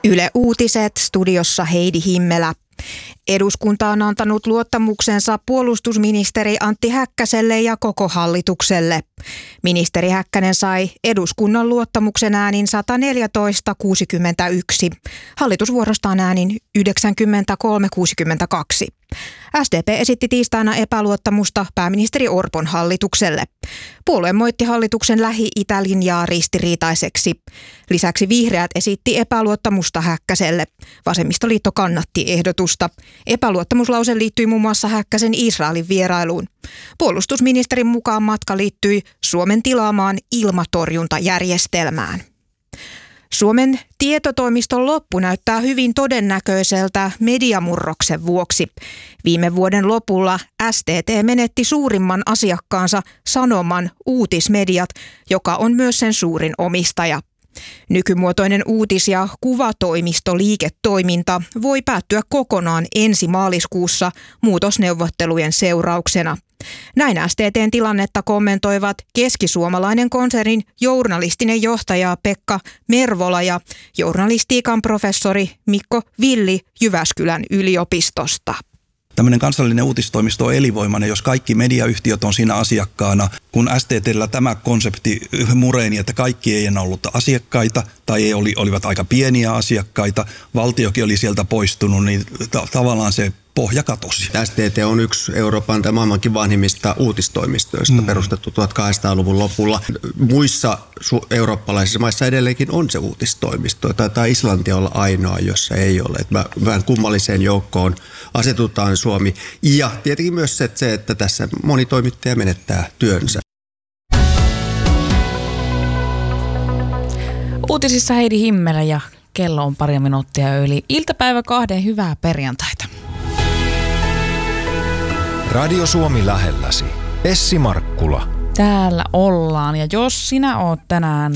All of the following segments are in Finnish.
Yle Uutiset, studiossa Heidi Himmelä. Eduskunta on antanut luottamuksensa puolustusministeri Antti Häkkäselle ja koko hallitukselle. Ministeri Häkkänen sai eduskunnan luottamuksen äänin 114-61. Hallitus vuorostaan äänin 93-62. SDP esitti tiistaina epäluottamusta pääministeri Orpon hallitukselle. Puolue moitti hallituksen Lähi-Itä-linjaa ristiriitaiseksi. Lisäksi vihreät esitti epäluottamusta Häkkäselle. Vasemmistoliitto kannatti ehdotusta. Epäluottamuslause liittyi muun muassa Häkkäsen Israelin vierailuun. Puolustusministerin mukaan matka liittyi Suomen tilaamaan ilmatorjuntajärjestelmään. Suomen tietotoimiston loppu näyttää hyvin todennäköiseltä mediamurroksen vuoksi. Viime vuoden lopulla STT menetti suurimman asiakkaansa Sanoman Uutismediat, joka on myös sen suurin omistaja. Nykymuotoinen uutis- ja kuvatoimistoliiketoiminta voi päättyä kokonaan ensi maaliskuussa muutosneuvottelujen seurauksena. Näin STT:n tilannetta kommentoivat keskisuomalainen konsernin journalistinen johtaja Pekka Mervola ja journalistiikan professori Mikko Villi Jyväskylän yliopistosta. Tämmöinen kansallinen uutistoimisto on elinvoimainen, jos kaikki mediayhtiöt on siinä asiakkaana. Kun STT:llä tämä konsepti mureeni, että kaikki ei enää ollut asiakkaita tai olivat aika pieniä asiakkaita, valtiokin oli sieltä poistunut, niin tavallaan se pohja katosi. STT on yksi Euroopan tai maailmankin vanhimmista uutistoimistoista, perustettu 1800-luvun lopulla. Muissa eurooppalaisissa maissa edelleenkin on se uutistoimisto. Taitaa Islantia olla ainoa, jossa ei ole. Vähän kummalliseen joukkoon asetutaan Suomi. Ja tietenkin myös se, että tässä moni toimittaja menettää työnsä. Uutisissa Heidi Himmelä ja kello on pari minuuttia yli iltapäivä 2. Hyvää perjantaita. Radio Suomi lähelläsi. Essi Markkula. Täällä ollaan ja jos sinä oot tänään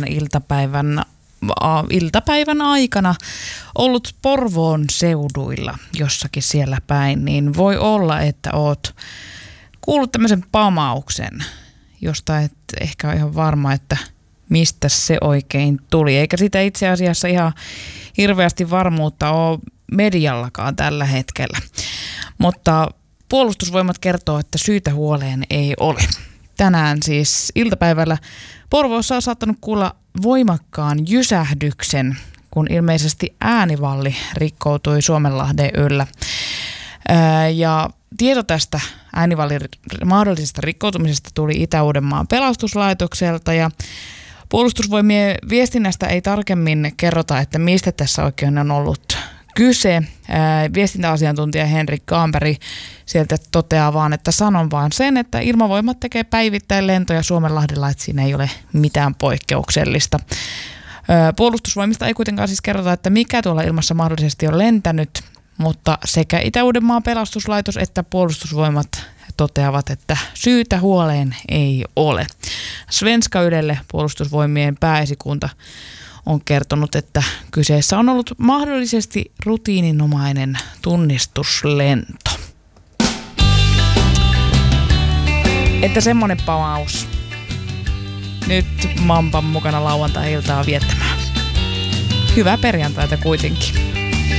iltapäivän aikana ollut Porvoon seuduilla jossakin siellä päin, niin voi olla, että oot kuullut tämmöisen pamauksen, josta et ehkä ole ihan varma, että mistä se oikein tuli. Eikä sitä itse asiassa ihan hirveästi varmuutta ole mediallakaan tällä hetkellä. Mutta Puolustusvoimat kertoo, että syytä huoleen ei ole. Tänään siis iltapäivällä Porvoossa on saattanut kuulla voimakkaan jysähdyksen, kun ilmeisesti äänivalli rikkoutui Suomenlahden yllä. Ja tieto tästä äänivallin mahdollisesta rikkoutumisesta tuli Itä-Uudenmaan pelastuslaitokselta ja Puolustusvoimien viestinnästä ei tarkemmin kerrota, että mistä tässä oikein on ollut kyse. Viestintäasiantuntija Henrik Kaanberg sieltä toteaa vaan, että sanon vaan sen, että Ilmavoimat tekee päivittäin lentoja Suomenlahdella, että siinä ei ole mitään poikkeuksellista. Puolustusvoimista ei kuitenkaan siis kerrota, että mikä tuolla ilmassa mahdollisesti on lentänyt, mutta sekä Itä-Uudenmaan pelastuslaitos että Puolustusvoimat toteavat, että syytä huoleen ei ole. Svenska Ylelle Puolustusvoimien pääesikunta on kertonut, että kyseessä on ollut mahdollisesti rutiininomainen tunnistuslento. Että semmonen pamaus. Nyt Mampan mukana lauantai-iltaa viettämään. Hyvää perjantaita kuitenkin.